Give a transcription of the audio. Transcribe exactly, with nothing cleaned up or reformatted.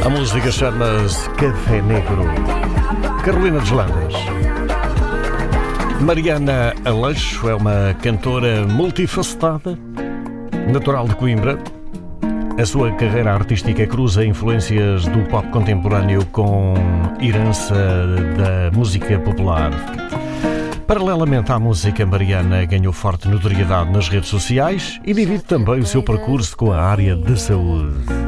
A música chama-se Café Negro. Carolina Deslandes. Mariana Aleixo é uma cantora multifacetada, natural de Coimbra. A sua carreira artística cruza influências do pop contemporâneo com herança da música popular. Paralelamente à música, Mariana ganhou forte notoriedade nas redes sociais e divide também o seu percurso com a área da saúde.